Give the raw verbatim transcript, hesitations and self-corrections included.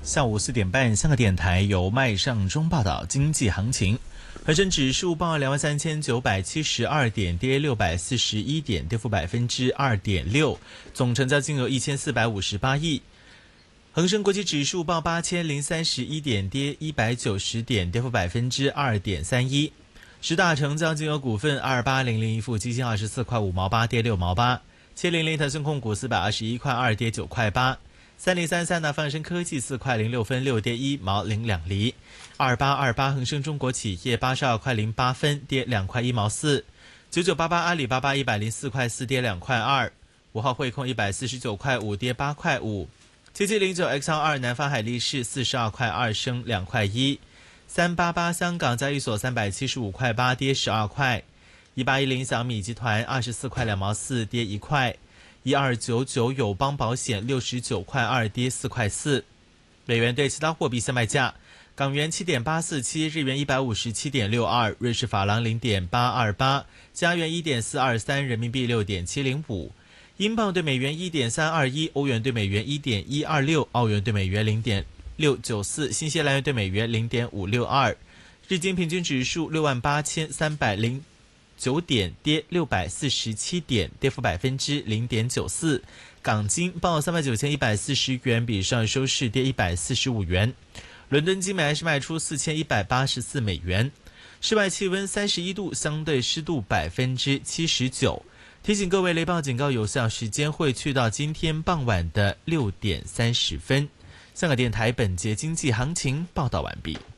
下午四点半，香港电台由麦尚中报道经济行情。恒生指数报两万三千九百七十二点，跌六百四十一点，跌幅百分之二点六，总成交金额一千四百五十八亿。恒生国际指数报八千零三十一点，跌一百九十点，跌幅百分之二点三一。十大成交金额股份：二八零零一富基金二十四块五毛八，跌六毛八；七零零腾讯控股四百二十一块二，跌九块八。三零三三的放生科技四块零六分，六跌一毛零两厘。二八二八恒生中国企业八十二块零八分，跌两块一毛四。九九八八阿里巴巴一百零四块四，跌两块二。五号汇控一百四十九块五，跌八块五。七七零九 X R 二南方海力士四十二块二，升两块一。三八八香港交易所三百七十五块八，跌十二块。一八一零小米集团二十四块两毛四，跌一块。一二九九友邦保险六十九块二，跌四块四。美元对其他货币现卖价：港元七点八四七，日元一百五十七点六二，瑞士法郎零点八二八，加元一点四二三，人民币六点七零五，英镑对美元一点三二一，欧元对美元一点一二六，澳元对美元零点六九四，新西兰元对美元零点五六二。日经平均指数六万八千三百零九点，跌六百四十七点，跌幅百分之零点九四。港金报三万九千一百四十元，比上收市跌一百四十五元。伦敦金买是卖出四千一百八十四美元。室外气温三十一度，相对湿度百分之七十九。提醒各位，雷暴警告有效时间会去到今天傍晚的六点三十分。香港电台本节经济行情报道完毕。